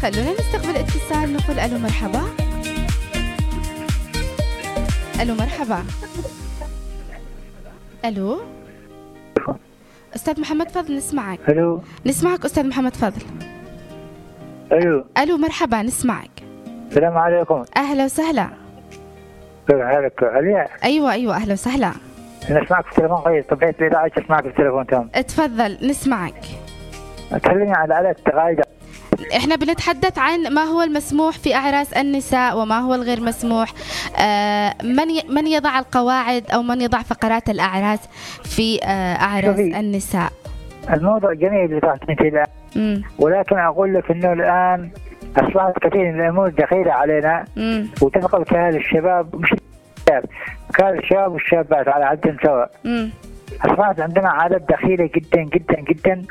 خلونا نستقبل اتصال، نقول ألو مرحبا. ألو مرحبا. ألو أستاذ محمد فضل، نسمعك. الو نسمعك أستاذ محمد فضل. الو ألو مرحبا، نسمعك. السلام عليكم. أهلا وسهلا. كيف حالك عليا؟ أيوة أهلا وسهلا. انا اسمعك في التليفون غير طبيعة الإذاعة اسمعك في التليفون تمام. اتفضل نسمعك. تكلمي عن الآلات التقاعد. احنا بنتحدث عن ما هو المسموح في أعراس النساء وما هو الغير مسموح. من يضع القواعد أو من يضع فقرات الأعراس في أعراس النساء. الموضوع جميل اللي طرحتني فيه الآن، ولكن أقول لك إنه الآن أصبحت كثير من الأمور دخيلة علينا وتنقل كهال الشباب، مش الشباب، كهال الشباب والشابات على عد سواء. أصبحت عندنا عادات دخيلة جدا جدا جدا،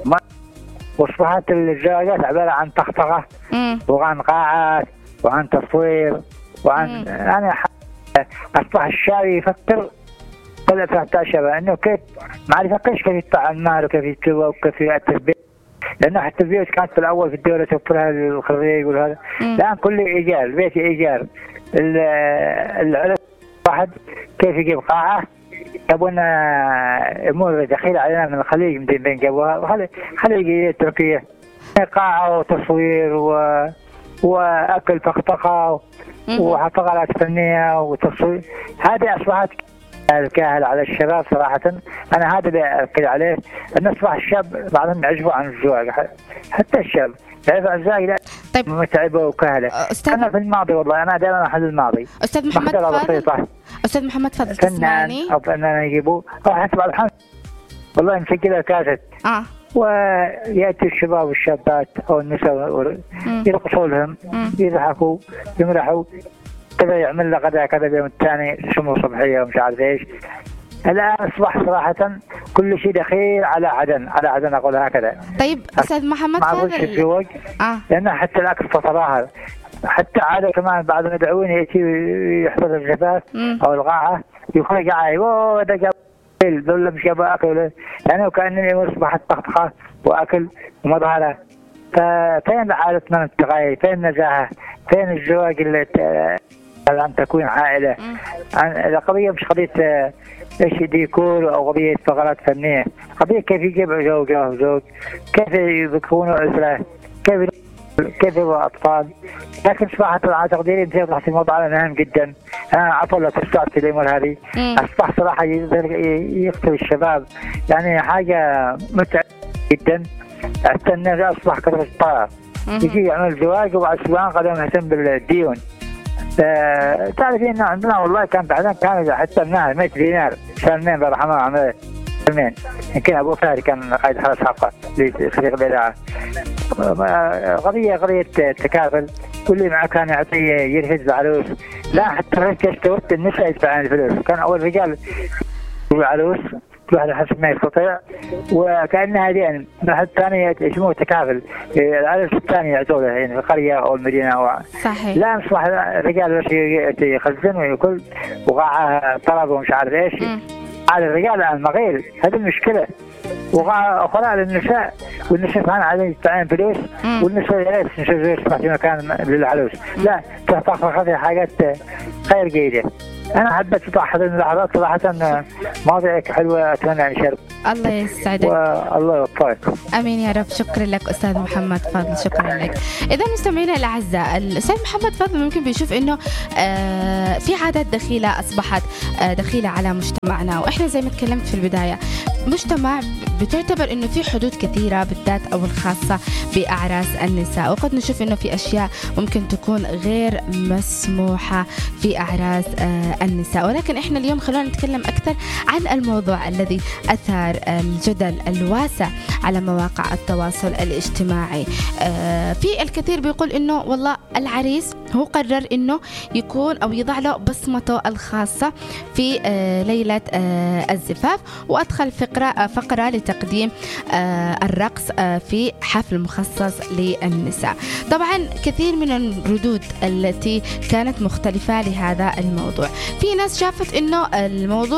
واصبحت الزواجات عبارة عن طخطقة وعن قاعات وعن تصوير وعن يعني أصبح الشاب يفكر طلع تحت الشباب إنه كيف ما يفكرش كيف يدفع المال وكيف يتسوى وكيف يأثر بيه، لأنه حتى البيوت كانت في الأول في الدولة توفرها الخريج وهذا، الآن كله إيجار، بيت إيجار. العلم واحد كيف يجيب قاعة، يبون أمور دخيلة علينا من الخليج بين جابوها خليج تركيا، قاعة وتصوير وأكل طقطقة وحفلات فنية وتصوير. هذه أصبحت الكاهل على الشباب صراحة. أنا هذا اللي أكد عليه، أن أصبح الشاب بعضهم يعجبوا عن الزواج، حتى الشاب يعرف عن الزواج لا. طيب متعبة وكاهلة. أنا في الماضي والله أنا دائما أحد الماضي. أستاذ محمد فضل، أستاذ محمد فضل تسمعني؟ أو فنان يجيبوا أو حسب الحمد والله مسجلة كاسة. ويأتي الشباب والشابات أو النساء يرقصوا لهم، يضحكوا يمرحوا، كذا يعمل له غدا كذا اليوم الثاني شمو صبحية ومش عارف ايش. الآن أصبح صراحة كل شيء دخيل على عدن أقول هكذا. طيب أستاذ محمد ما أقولش الزواج لأن حتى الأكل فطراها، حتى عادة كمان بعضهم يدعون يأتي يحضر الزفاف أو القاعة يخرج قاعة ده جاب دول مش جابوا أكل، يعني وكأنني أصبحت طقطقة وأكل ومظهرة. فين عادتنا التغير؟ فين النزاهة؟ فين الزواج اللي أن تكون عائلة؟ القضية مش قضية إيش ديكور أو قضية فقرات فنية، قضية كيف يجيب زوج، كيف يكونوا أسرة، كيف يبقوا أطفال. لكن صراحة على تقديري أنت طرحت الموضوع على مهم جدا. أنا عفوا لو تستعد في الأمور هذه. أصبح صراحة يقتل الشباب، يعني حاجة متعبة جدا. حتى الناس أصبح كثرة الطرف يجي يعمل زواج وبعد أسبوعين قد يهتم بالديون. تعرفين إنه عندنا والله كان بعدين كان حتى الناس 100 دينار سلمين برحمه عمله سلمين. يمكن أبو فهد كان قائد حرس حقه لفريق الإذاعة. قضية تكافل، كل ما كان يعطي يرفد بعروس، لا حتى رجال النساء يدفعون الفلوس. كان أول رجال بعروس كل واحد حسب ما يستطيع، وكأنها دين. الواحد الثاني يسموه تكافل، العرس الثاني يعطوه يعني في القرية أو المدينة أو صحيح. لا أصبح الرجال بس يخزن ويأكل وقاعة طلب ومش عارف إيش. على الرجال الآن مغيل، هذه المشكلة. وقراء للنساء، والنساء كان عليه يدفعون فلوس، والنساء يا ريت في مكان للعروس، لا تحقق هذه حاجات غير جيدة. أنا حبيت أطرح هذه اللحظات صراحة، مواضيعك حلوة، أتمنى أن يشارك. الله يسعدك والله يوفقك. امين يا رب. شكرا لك استاذ محمد فضل، شكرا لك. اذا مستمعينا الاعزاء، الاستاذ محمد فضل ممكن بيشوف انه في عادات دخيله اصبحت دخيله على مجتمعنا، واحنا زي ما تكلمت في البدايه مجتمع بتعتبر انه في حدود كثيره بالذات او الخاصه باعراس النساء، وقد نشوف انه في اشياء ممكن تكون غير مسموحه في اعراس النساء. ولكن احنا اليوم خلونا نتكلم اكثر عن الموضوع الذي اثار الجدل الواسع على مواقع التواصل الاجتماعي. في الكثير بيقول انه والله العريس هو قرر انه يكون او يضع له بصمته الخاصة في ليلة الزفاف، وادخل فقرة لتقديم الرقص في حفل مخصص للنساء. طبعا كثير من الردود التي كانت مختلفة لهذا الموضوع. في ناس شافت انه الموضوع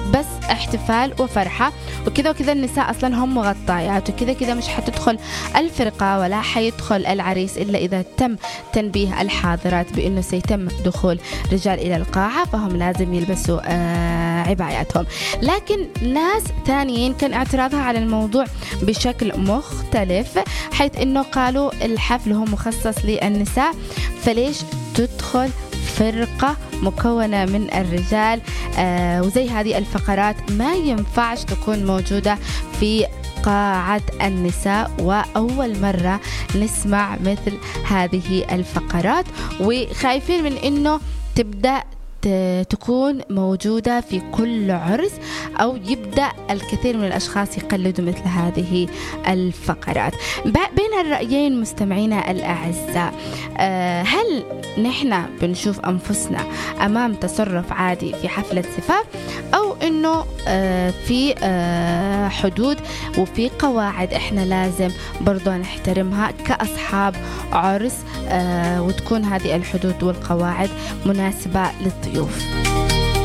بس احتفال وفرحة وكذا وكذا. النساء أصلا هم مغطيات وكذا كذا مش حتدخل الفرقة ولا حيدخل العريس إلا إذا تم تنبيه الحاضرات بأنه سيتم دخول رجال إلى القاعة، فهم لازم يلبسوا عباياتهم. لكن ناس ثانيين كان اعتراضها على الموضوع بشكل مختلف، حيث أنه قالوا الحفل هو مخصص للنساء، فليش تدخل فرقة مكونة من الرجال؟ وزي هذه الفقرات ما ينفعش تكون موجودة في قاعة النساء، وأول مرة نسمع مثل هذه الفقرات، وخايفين من إنه تبدأ تكون موجودة في كل عرس أو يبدأ الكثير من الأشخاص يقلدوا مثل هذه الفقرات. بين الرأيين مستمعينا الأعزاء، هل نحن بنشوف أنفسنا أمام تصرف عادي في حفلة زفاف، أو إنه في حدود وفي قواعد إحنا لازم برضو نحترمها كأصحاب عرس، وتكون هذه الحدود والقواعد مناسبة للضيوف؟